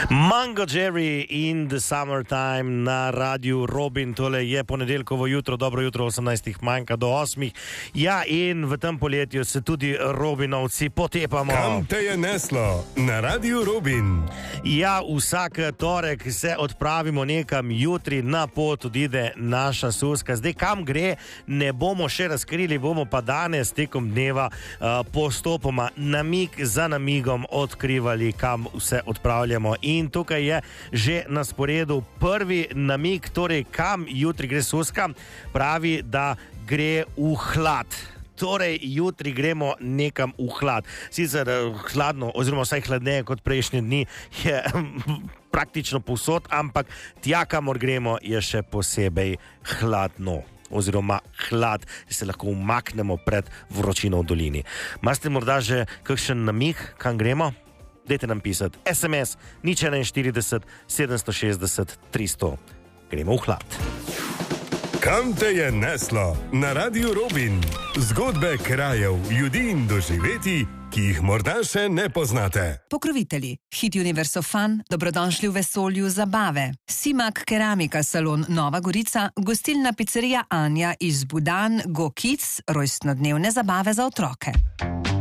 Mango Jerry in the Summertime na Radiu Robin. Tole je ponedeljkovo jutro, dobro jutro, 18 manjka do 8. Ja, in v tem poletju se tudi Robinovci potepamo. Kam te je neslo? Na Radiu Robin. Ja, vsak torek se odpravimo nekam, jutri na pot odide naša Suska. Zdaj, kam gre, ne bomo še razkrili, bomo pa danes tekom dneva postopoma namig za namigom odkrivali, kam se odpravljamo. In tukaj je že na sporedu prvi namig, torej kam jutri gre Suska, pravi, da gre v hlad. Torej, jutri gremo nekam v hlad. Sicer hladno, oziroma vsaj hladneje kot prejšnje dni, je praktično povsod, ampak tja, kamor gremo, je še posebej hladno. Oziroma hlad, da se lahko umaknemo pred vročino v dolini. Imate morda že kakšen namig, kam gremo? Dajte nam pisati. SMS 041 760 300. Gremo v hlad. Kam te je neslo? Na Radiu Robin. Zgodbe krajev, ljudi in doživetij, ki jih morda še ne poznate. Pokrovitelji. Hit Universo Fun, dobrodošli v vesolju zabave. Simak Keramika salon Nova Gorica, gostilna pizzerija Anja iz Budan, Go Kids, rojstnodnevne zabave za otroke.